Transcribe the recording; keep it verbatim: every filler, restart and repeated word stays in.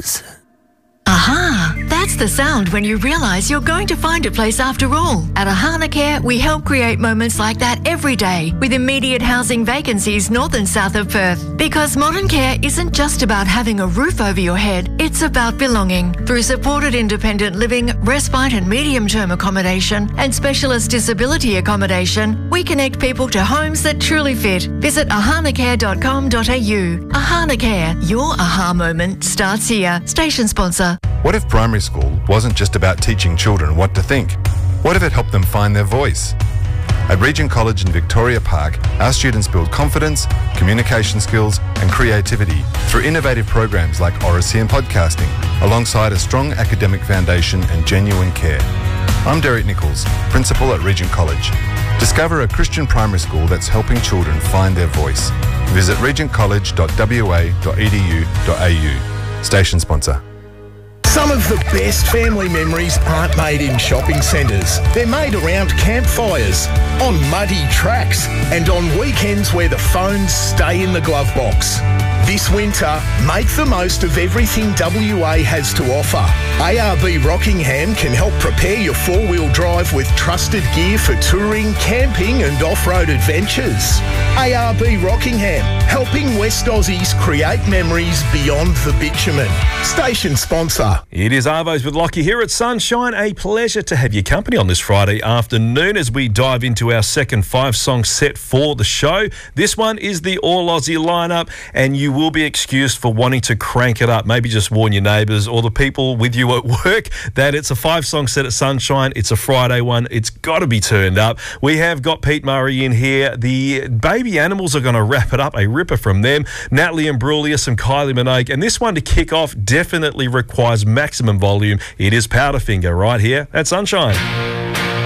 Pause. Aha! That's the sound when you realise you're going to find a place after all. At Ahana Care, we help create moments like that every day with immediate housing vacancies north and south of Perth. Because modern care isn't just about having a roof over your head, it's about belonging. Through supported independent living, respite and medium-term accommodation, and specialist disability accommodation, we connect people to homes that truly fit. Visit ahana care dot com dot a u. Ahana Care, your aha moment starts here. Station sponsor. What if primary school wasn't just about teaching children what to think? What if it helped them find their voice? At Regent College in Victoria Park, our students build confidence, communication skills and creativity through innovative programs like Oracy and podcasting, alongside a strong academic foundation and genuine care. I'm Derek Nichols, Principal at Regent College. Discover a Christian primary school that's helping children find their voice. Visit regent college dot w a dot e d u dot a u. Station sponsor. Some of the best family memories aren't made in shopping centres. They're made around campfires, on muddy tracks, and on weekends where the phones stay in the glove box. This winter, make the most of everything W A has to offer. A R B Rockingham can help prepare your four-wheel drive with trusted gear for touring, camping and off-road adventures. A R B Rockingham, helping West Aussies create memories beyond the bitumen. Station sponsor. It is Arvos with Lockie here at Sunshine. A pleasure to have your company on this Friday afternoon as we dive into our second five-song set for the show. This one is the All Aussie lineup, and you will be excused for wanting to crank it up. Maybe just warn your neighbours or the people with you at work that it's a five-song set at Sunshine. It's a Friday one. It's got to be turned up. We have got Pete Murray in here. The Baby Animals are going to wrap it up. A ripper from them. Natalie Imbruglia, some Kylie Minogue. And this one to kick off definitely requires maximum volume. It is Powderfinger right here at Sunshine.